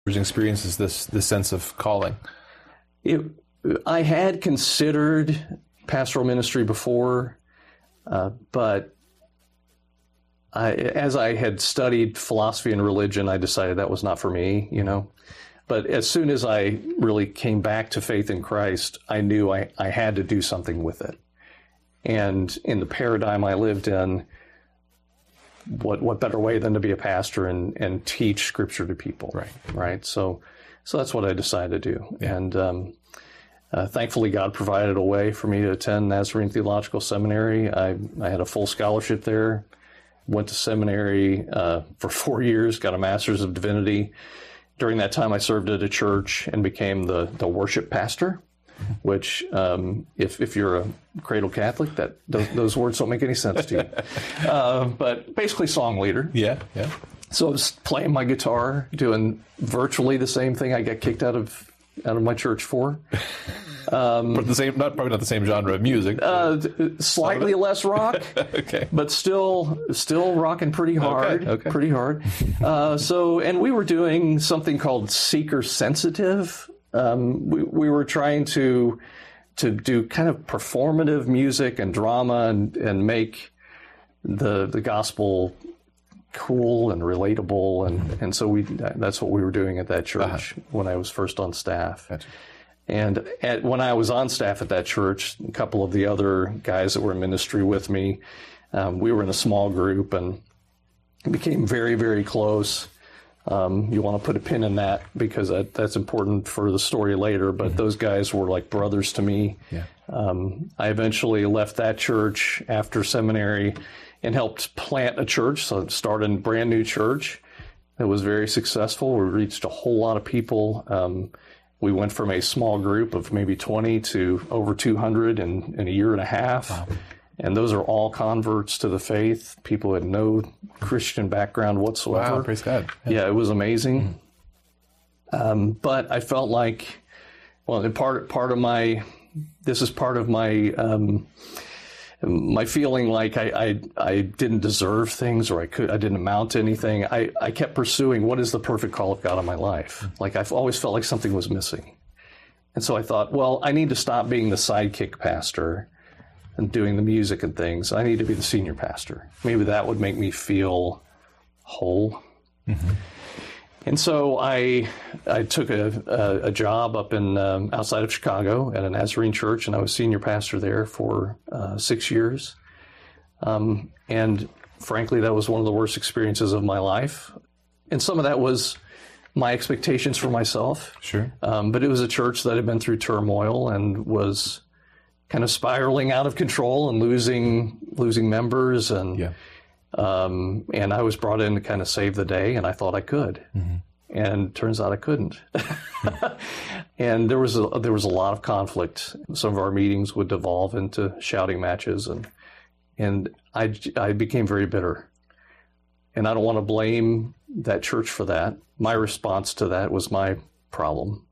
experiences this sense of calling? I had considered pastoral ministry before, but as I had studied philosophy and religion, I decided that was not for me, But as soon as I really came back to faith in Christ, I knew I had to do something with it. And in the paradigm I lived in, what better way than to be a pastor and teach Scripture to people, right? So that's what I decided to do. Yeah. And thankfully, God provided a way for me to attend Nazarene Theological Seminary. I had a full scholarship there, went to seminary for 4 years, got a Master's of Divinity. During that time, I served at a church and became the worship pastor, which, if you're a cradle Catholic, those words don't make any sense to you. But basically song leader. Yeah. So I was playing my guitar, doing virtually the same thing I got kicked out of my church for. But probably not the same genre of music. Slightly less rock, okay, but still rocking pretty hard. Okay. Pretty hard. And we were doing something called seeker sensitive. We were trying to do kind of performative music and drama and make the gospel cool and relatable, and so that's what we were doing at that church when I was first on staff. Gotcha. And when I was on staff at that church, a couple of the other guys that were in ministry with me, we were in a small group and became very, very close. You want to put a pin in that because that's important for the story later, but those guys were like brothers to me. Yeah. I eventually left that church after seminary and helped plant a church, so started a brand new church that was very successful. We reached a whole lot of people. We went from a small group of maybe 20 to over 200 in a year and a half. Wow. And those are all converts to the faith, people who had no Christian background whatsoever. Wow, praise God. Yeah, it was amazing. But I felt like, this is part of my my feeling like I didn't deserve things, or I didn't amount to anything. I kept pursuing what is the perfect call of God on my life. Like I've always felt like something was missing. And so I thought, well, I need to stop being the sidekick pastor and doing the music and things. I need to be the senior pastor. Maybe that would make me feel whole. Mm-hmm. And so I took a job up in outside of Chicago at a Nazarene church, and I was senior pastor there for 6 years. And frankly, that was one of the worst experiences of my life. And some of that was my expectations for myself. Sure. But it was a church that had been through turmoil and was kind of spiraling out of control and losing members, and I was brought in to kind of save the day, and I thought I could, and turns out I couldn't. And there was a lot of conflict. Some of our meetings would devolve into shouting matches, and I became very bitter. And I don't want to blame that church for that. My response to that was my problem.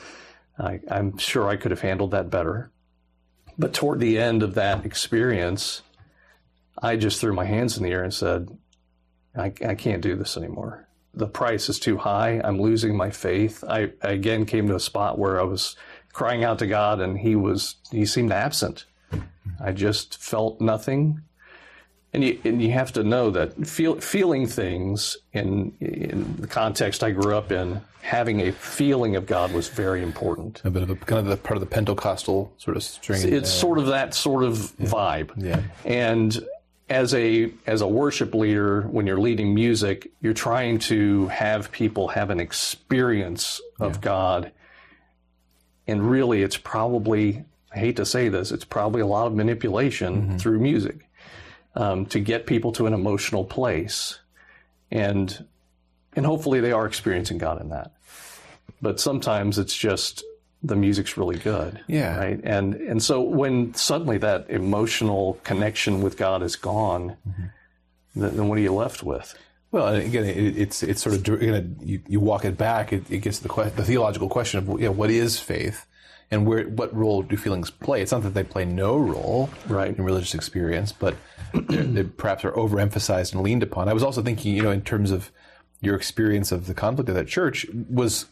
I'm sure I could have handled that better. But toward the end of that experience, I just threw my hands in the air and said, I can't do this anymore. The price is too high. I'm losing my faith. I again came to a spot where I was crying out to God, and he seemed absent. I just felt nothing. And you have to know that feeling things in the context I grew up in, having a feeling of God was very important. A bit of part of the Pentecostal sort of string. It's sort of that sort of vibe. Yeah. And as a worship leader, when you're leading music, you're trying to have people have an experience of God. And really, it's probably, I hate to say this, it's probably a lot of manipulation through music. To get people to an emotional place, and hopefully they are experiencing God in that. But sometimes it's just the music's really good, right? And so when suddenly that emotional connection with God is gone, then what are you left with? Well, and again, it's sort of you walk it back. It gets to the theological question of what is faith. And what role do feelings play? It's not that they play no role in religious experience, but they perhaps are overemphasized and leaned upon. I was also thinking, in terms of your experience of the conflict of that church was